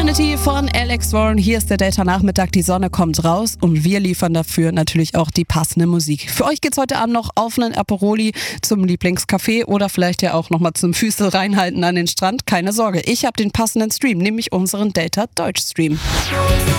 Infinity von Alex Warren. Hier ist der Data-Nachmittag. Die Sonne kommt raus und wir liefern dafür natürlich auch die passende Musik. Für euch geht's heute Abend noch auf einen Aperoli zum Lieblingscafé oder vielleicht ja auch nochmal zum Füße reinhalten an den Strand. Keine Sorge, ich habe den passenden Stream, nämlich unseren Data Deutsch Stream.